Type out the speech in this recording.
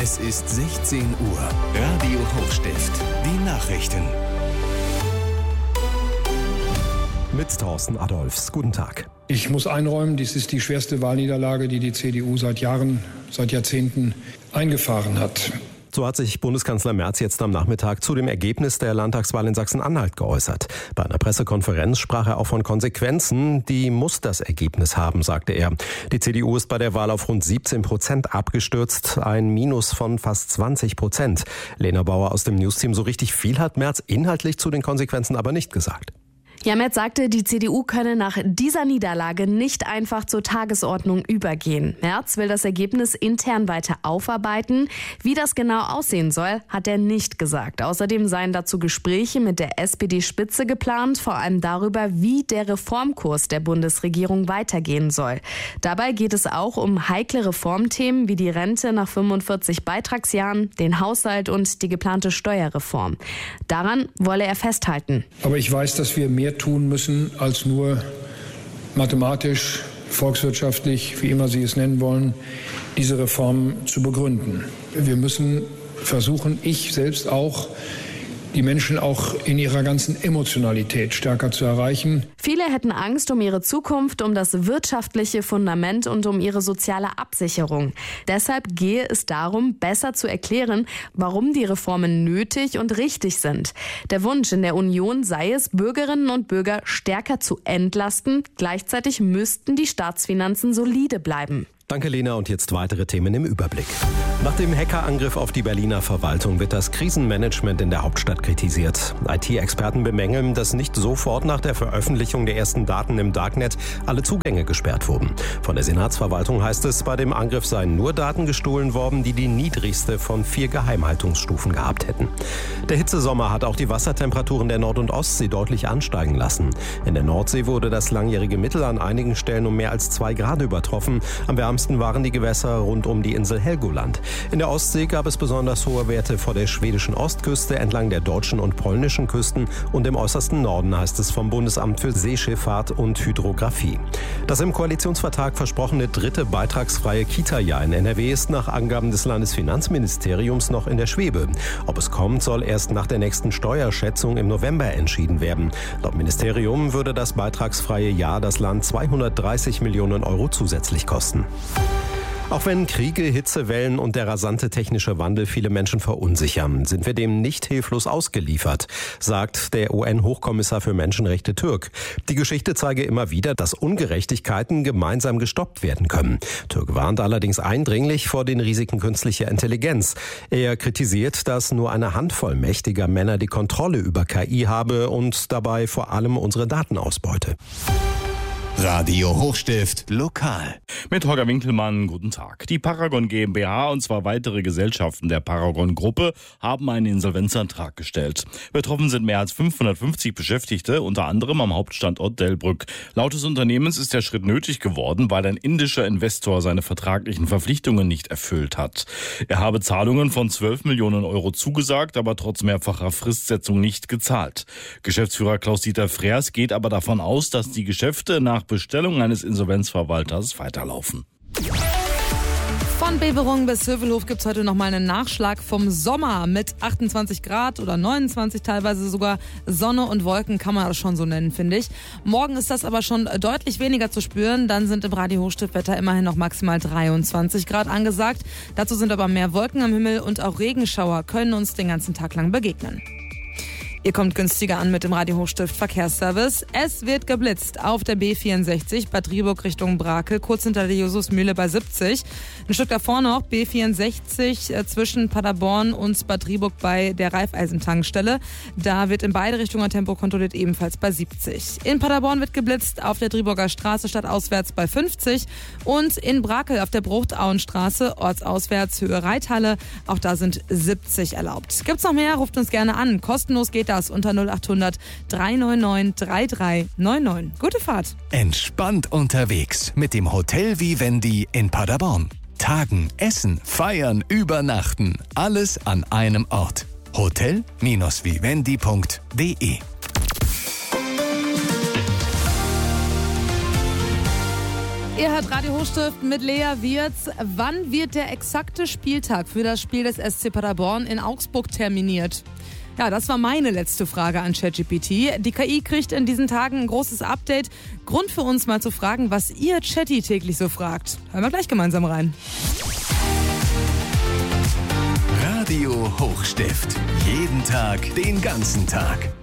Es ist 16 Uhr. Radio Hochstift. Die Nachrichten. Mit Thorsten Adolphs. Guten Tag. Ich muss einräumen, dies ist die schwerste Wahlniederlage, die die CDU seit Jahrzehnten eingefahren hat. So hat sich Bundeskanzler Merz jetzt am Nachmittag zu dem Ergebnis der Landtagswahl in Sachsen-Anhalt geäußert. Bei einer Pressekonferenz sprach er auch von Konsequenzen. Die muss das Ergebnis haben, sagte er. Die CDU ist bei der Wahl auf rund 17% abgestürzt, ein Minus von fast 20%. Lena Bauer aus dem Newsteam, so richtig viel hat Merz inhaltlich zu den Konsequenzen aber nicht gesagt. Ja, Merz sagte, die CDU könne nach dieser Niederlage nicht einfach zur Tagesordnung übergehen. Merz will das Ergebnis intern weiter aufarbeiten. Wie das genau aussehen soll, hat er nicht gesagt. Außerdem seien dazu Gespräche mit der SPD-Spitze geplant, vor allem darüber, wie der Reformkurs der Bundesregierung weitergehen soll. Dabei geht es auch um heikle Reformthemen wie die Rente nach 45 Beitragsjahren, den Haushalt und die geplante Steuerreform. Daran wolle er festhalten. Aber ich weiß, dass wir mehr tun müssen, als nur mathematisch, volkswirtschaftlich, wie immer Sie es nennen wollen, diese Reform zu begründen. Wir müssen versuchen, ich selbst auch, die Menschen auch in ihrer ganzen Emotionalität stärker zu erreichen. Viele hätten Angst um ihre Zukunft, um das wirtschaftliche Fundament und um ihre soziale Absicherung. Deshalb gehe es darum, besser zu erklären, warum die Reformen nötig und richtig sind. Der Wunsch in der Union sei es, Bürgerinnen und Bürger stärker zu entlasten. Gleichzeitig müssten die Staatsfinanzen solide bleiben. Danke, Lena. Und jetzt weitere Themen im Überblick. Nach dem Hackerangriff auf die Berliner Verwaltung wird das Krisenmanagement in der Hauptstadt kritisiert. IT-Experten bemängeln, dass nicht sofort nach der Veröffentlichung der ersten Daten im Darknet alle Zugänge gesperrt wurden. Von der Senatsverwaltung heißt es, bei dem Angriff seien nur Daten gestohlen worden, die die niedrigste von 4 Geheimhaltungsstufen gehabt hätten. Der Hitzesommer hat auch die Wassertemperaturen der Nord- und Ostsee deutlich ansteigen lassen. In der Nordsee wurde das langjährige Mittel an einigen Stellen um mehr als 2 Grad übertroffen. Am wärmsten waren die Gewässer rund um die Insel Helgoland. In der Ostsee gab es besonders hohe Werte vor der schwedischen Ostküste, entlang der deutschen und polnischen Küsten und im äußersten Norden, heißt es vom Bundesamt für Seeschifffahrt und Hydrographie. Das im Koalitionsvertrag versprochene 3. beitragsfreie Kita-Jahr in NRW ist nach Angaben des Landesfinanzministeriums noch in der Schwebe. Ob es kommt, soll erst nach der nächsten Steuerschätzung im November entschieden werden. Laut Ministerium würde das beitragsfreie Jahr das Land 230 Millionen Euro zusätzlich kosten. Auch wenn Kriege, Hitzewellen und der rasante technische Wandel viele Menschen verunsichern, sind wir dem nicht hilflos ausgeliefert, sagt der UN-Hochkommissar für Menschenrechte Türk. Die Geschichte zeige immer wieder, dass Ungerechtigkeiten gemeinsam gestoppt werden können. Türk warnt allerdings eindringlich vor den Risiken künstlicher Intelligenz. Er kritisiert, dass nur eine Handvoll mächtiger Männer die Kontrolle über KI habe und dabei vor allem unsere Daten ausbeute. Radio Hochstift lokal. Mit Holger Winkelmann, guten Tag. Die Paragon GmbH und 2 weitere Gesellschaften der Paragon-Gruppe haben einen Insolvenzantrag gestellt. Betroffen sind mehr als 550 Beschäftigte, unter anderem am Hauptstandort Delbrück. Laut des Unternehmens ist der Schritt nötig geworden, weil ein indischer Investor seine vertraglichen Verpflichtungen nicht erfüllt hat. Er habe Zahlungen von 12 Millionen Euro zugesagt, aber trotz mehrfacher Fristsetzung nicht gezahlt. Geschäftsführer Klaus-Dieter Freers geht aber davon aus, dass die Geschäfte nach Bestellung eines Insolvenzverwalters weiterlaufen. Von Beverungen bis Hövelhof gibt es heute nochmal einen Nachschlag vom Sommer mit 28 Grad oder 29 teilweise sogar. Sonne und Wolken kann man das schon so nennen, finde ich. Morgen ist das aber schon deutlich weniger zu spüren. Dann sind im Radio Hochstiftwetter immerhin noch maximal 23 Grad angesagt. Dazu sind aber mehr Wolken am Himmel und auch Regenschauer können uns den ganzen Tag lang begegnen. Ihr kommt günstiger an mit dem Radio Hochstift Verkehrsservice. Es wird geblitzt auf der B64 Bad Driburg Richtung Brakel, kurz hinter der Justusmühle bei 70. Ein Stück davor noch B64 zwischen Paderborn und Bad Driburg bei der Raiffeisentankstelle. Da wird in beide Richtungen Tempo kontrolliert, ebenfalls bei 70. In Paderborn wird geblitzt auf der Driburger Straße stadtauswärts bei 50 und in Brakel auf der Bruchtauenstraße ortsauswärts Höhe Reithalle. Auch da sind 70 erlaubt. Gibt's noch mehr? Ruft uns gerne an. Kostenlos geht das unter 0800 399 3399. Gute Fahrt. Entspannt unterwegs mit dem Hotel Vivendi in Paderborn. Tagen, essen, feiern, übernachten. Alles an einem Ort. hotel-vivendi.de Ihr hört Radio Hochstift mit Lea Wirz. Wann wird der exakte Spieltag für das Spiel des SC Paderborn in Augsburg terminiert? Ja, das war meine letzte Frage an ChatGPT. Die KI kriegt in diesen Tagen ein großes Update. Grund für uns mal zu fragen, was ihr Chatty täglich so fragt. Hören wir gleich gemeinsam rein. Radio Hochstift. Jeden Tag, den ganzen Tag.